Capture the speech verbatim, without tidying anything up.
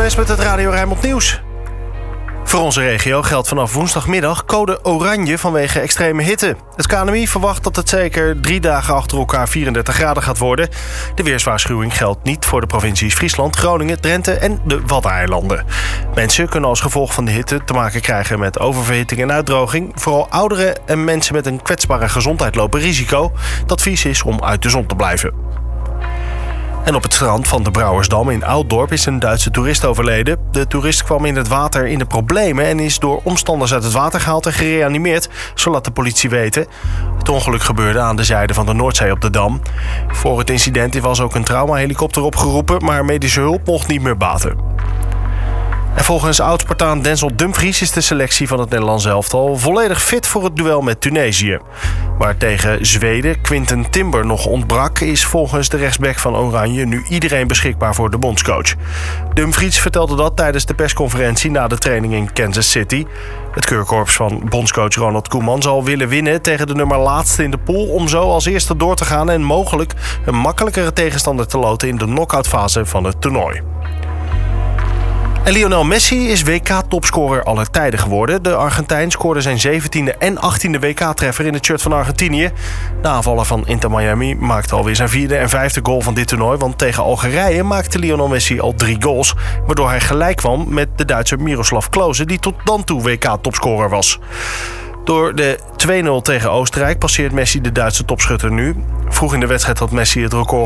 N O S met het Radio Rijnmond Nieuws. Voor onze regio geldt vanaf woensdagmiddag code oranje vanwege extreme hitte. Het K N M I verwacht dat het zeker drie dagen achter elkaar vierendertig graden gaat worden. De weerswaarschuwing geldt niet voor de provincies Friesland, Groningen, Drenthe en de Waddeneilanden. Mensen kunnen als gevolg van de hitte te maken krijgen met oververhitting en uitdroging. Vooral ouderen en mensen met een kwetsbare gezondheid lopen risico. Het advies is om uit de zon te blijven. En op het strand van de Brouwersdam in Ouddorp is een Duitse toerist overleden. De toerist kwam in het water in de problemen en is door omstanders uit het water gehaald en gereanimeerd, zo laat de politie weten. Het ongeluk gebeurde aan de zijde van de Noordzee op de Dam. Voor het incident was ook een traumahelikopter opgeroepen, maar medische hulp mocht niet meer baten. En volgens oud-Spartaan Denzel Dumfries is de selectie van het Nederlands elftal volledig fit voor het duel met Tunesië. Waar tegen Zweden Quinten Timber nog ontbrak, is volgens de rechtsback van Oranje nu iedereen beschikbaar voor de bondscoach. Dumfries vertelde dat tijdens de persconferentie na de training in Kansas City. Het keurkorps van bondscoach Ronald Koeman zal willen winnen tegen de nummer laatste in de pool om zo als eerste door te gaan en mogelijk een makkelijkere tegenstander te loten in de knock-outfase van het toernooi. En Lionel Messi is W K-topscorer aller tijden geworden. De Argentijn scoorde zijn zeventiende en achttiende W K-treffer in het shirt van Argentinië. De aanvaller van Inter Miami maakte alweer zijn vierde en vijfde goal van dit toernooi, want tegen Algerije maakte Lionel Messi al drie goals, waardoor hij gelijk kwam met de Duitser Miroslav Klose, die tot dan toe W K-topscorer was. Door de twee nul tegen Oostenrijk passeert Messi de Duitse topschutter nu. Vroeg in de wedstrijd had Messi het record